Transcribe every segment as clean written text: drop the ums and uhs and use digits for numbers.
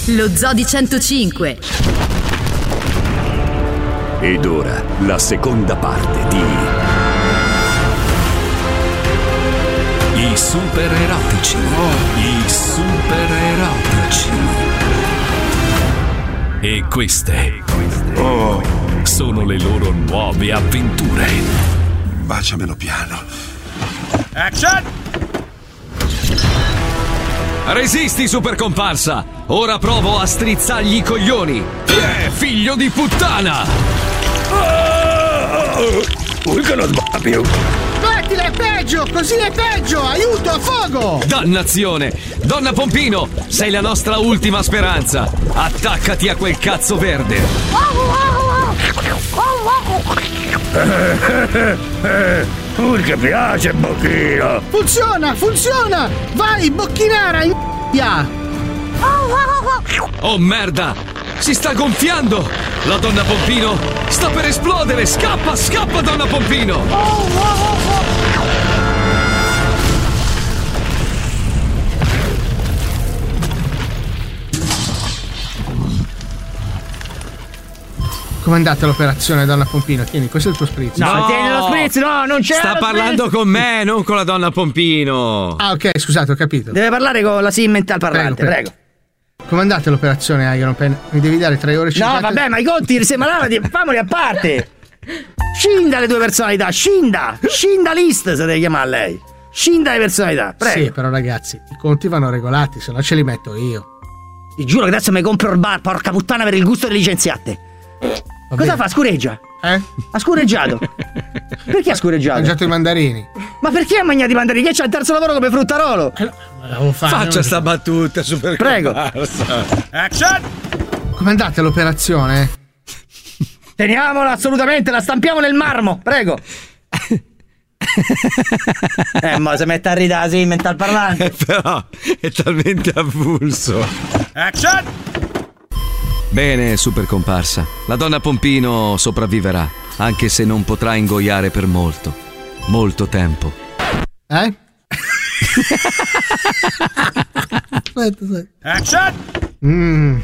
Lo Zoo di 105. Ed ora la seconda parte di I super erotici. I super erotici. E queste sono le loro nuove avventure. Baciamelo piano. Action! Resisti, super comparsa! Ora provo a strizzargli i coglioni! Figlio di puttana! Che non sbaglia più. Mettila, è peggio! Così è peggio! Aiuto, a fuoco! Dannazione! Donna Pompino, sei la nostra ultima speranza! Attaccati a quel cazzo verde! Che piace, Bocchino! Funziona! Vai, bocchinara, in***a! Oh merda! Si sta gonfiando! La donna Pompino sta per esplodere! Scappa, donna Pompino! Come è andata l'operazione, donna Pompino? Tieni, questo è il tuo spritz. No, tieni lo spritz, no, non c'è. Sta parlando con me, non con la donna Pompino. Ah, ok, scusate, ho capito. Deve parlare con la simmental parlante, prego. Come è andata l'operazione, Iron Pen? Mi devi dare 3 ore e 50? No, vabbè, ma i conti semanali, famoli a parte. Scinda le tue personalità, scinda list se deve chiamare lei. Scinda le personalità, prego. Sì, però ragazzi, i conti vanno regolati, se no ce li metto io. Ti giuro che adesso mi compro il bar, porca puttana, per il gusto delle licenziate. Cosa fa? Scureggia? Ha scureggiato. Perché ha scureggiato? Ha mangiato i mandarini. Ma perché ha mangiato i mandarini? Che c'ha il terzo lavoro come fruttarolo? Faccia sta battuta, super prego. Action! Come è andata l'operazione? Teniamola assolutamente, la stampiamo nel marmo, prego. Ma se mette a ridere sì, mental parlante. Però è talmente avulso. Action! Bene, super comparsa. La donna Pompino sopravviverà, anche se non potrà ingoiare per molto tempo. Aspetta. Action!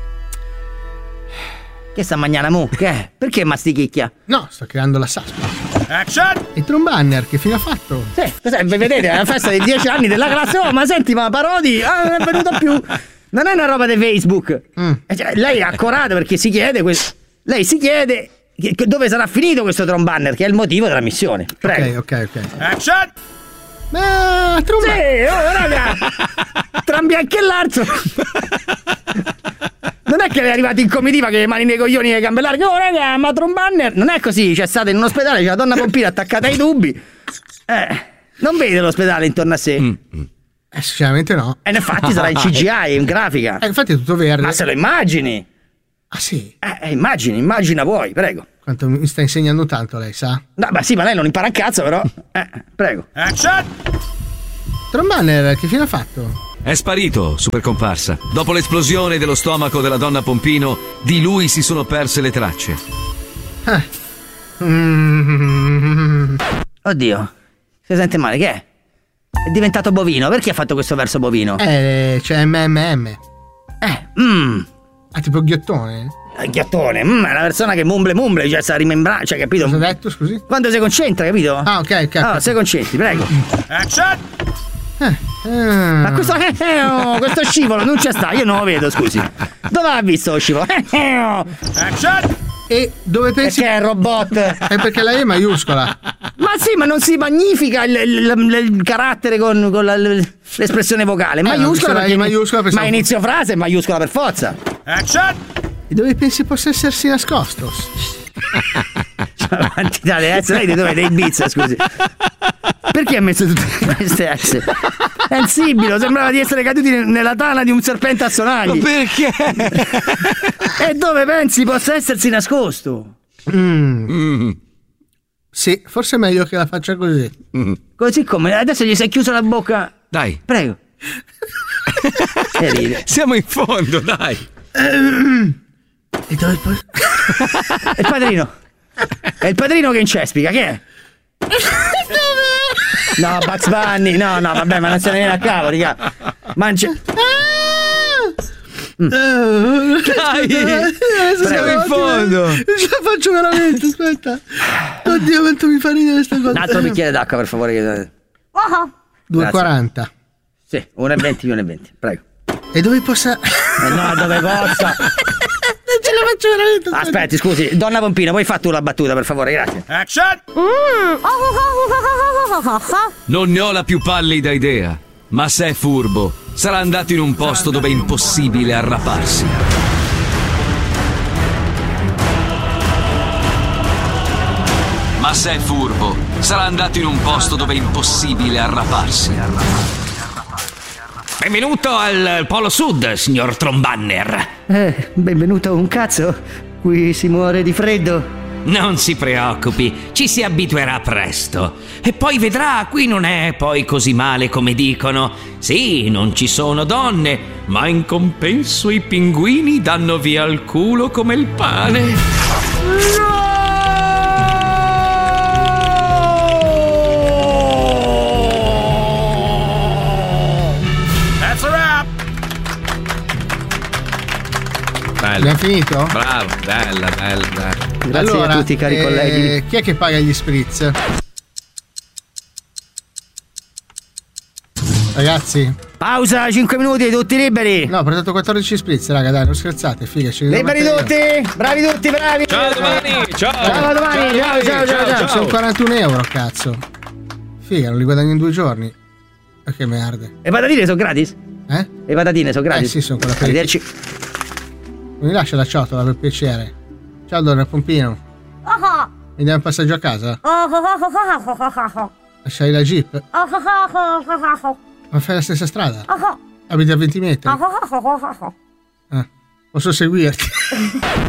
Che sta mangiando mu? Che è? Perché mastichicchia? No, sto creando la saspa. Action! E Trombanner, che fine ha fatto? Sì, vedete, è la festa dei 10 anni della classe. Oh, ma senti, ma Parodi non è venuto più. Non è una roba di Facebook. Cioè, lei è accorata perché si chiede lei si chiede dove sarà finito questo Trombanner, che è il motivo della missione. Prego. Ok. Action! Ma Sì, raga! Tra un bianco e l'altro. Non è che è arrivato in comitiva che le mani nei coglioni e le gambe larghe. Oh raga, ma Trombanner. Non è così, c'è stata in un ospedale, c'è la donna Pompino attaccata ai tubi. Non vede l'ospedale intorno a sé. Sinceramente no. E infatti sarà in CGI, in grafica. Infatti è tutto verde. Ma se lo immagini? Ah sì? Immagina voi, prego. Quanto mi sta insegnando tanto lei, sa? No, ma sì, ma lei non impara un cazzo, però. Prego. Action! Trombanner, che fine ha fatto? È sparito, super comparsa. Dopo l'esplosione dello stomaco della donna Pompino, di lui si sono perse le tracce. Oddio, si sente male, che è? È diventato bovino, perché ha fatto questo verso bovino? C'è MMM. Ah, tipo ghiottone? Ghiattone, è una persona che mumble, cioè sta rimembrando, cioè, capito? Cosa ha detto, scusi? Quando si concentra, capito? Ah, ok. No, si concentri, prego. Action! Ma questo scivolo non c'è sta, io non lo vedo, scusi. Dove ha visto lo scivolo? Action! E dove pensi? Perché è il robot? È perché lei è maiuscola. Ma sì, ma non si magnifica il carattere con l'espressione vocale. Maiuscola perché ma inizio frase è maiuscola per forza. Action! E dove pensi possa essersi nascosto? Lei di dove? Dei Ibiza, scusi. Perché ha messo tutte queste S? È insibilo, sembrava di essere caduti nella tana di un serpente a sonagli. Ma perché? E dove pensi possa essersi nascosto? Sì, forse è meglio che la faccia così. Così come adesso gli sei chiuso la bocca. Dai. Prego. Siamo in fondo, dai. E dove È il padrino. È il padrino che incespica, che è? No, Bugs Bunny, no, vabbè, ma non se ne viene a capo, raga. Dai, siamo in fondo. Non ce la faccio veramente, aspetta. Oddio, quanto mi fa ridere questa cosa. Un altro bicchiere d'acqua, per favore. 2,40. Sì, 1,20, 1,20, prego. E dove possa... No, dove possa. Non ce la faccio veramente. Aspetti, scusi, donna Pompino, puoi fare tu la battuta, per favore, grazie. Action! Non ne ho la più pallida idea, ma se è furbo, sarà andato in un posto dove è impossibile arraparsi. Ma se è furbo, sarà andato in un posto dove è impossibile arraparsi. Benvenuto al Polo Sud, signor Trombanner. Benvenuto un cazzo. Qui si muore di freddo. Non si preoccupi, ci si abituerà presto. E poi vedrà, qui non è poi così male come dicono. Sì, non ci sono donne, ma in compenso i pinguini danno via il culo come il pane. That's a wrap! Abbiamo finito? Bravo, bella. Grazie allora, a tutti, cari colleghi. Chi è che paga gli spritz? Ragazzi? Pausa, 5 minuti, tutti liberi. No, ho portato 14 spritz, raga, dai, non scherzate, figa. Liberi tutti, bravi tutti, bravi. Ciao domani, Ciao domani, ciao. Sono 41 euro, cazzo. Figa, non li guadagno in 2 giorni. Ma che merde. Le patatine sono gratis? Eh? Le patatine sono gratis? Sì, sono quella per Arrivederci. Mi lascia la ciotola per piacere. Ciao donna Pompino. Mi dai un passaggio a casa? Lasciai la jeep? Ma fai la stessa strada? Abiti a 20 metri? Posso seguirti?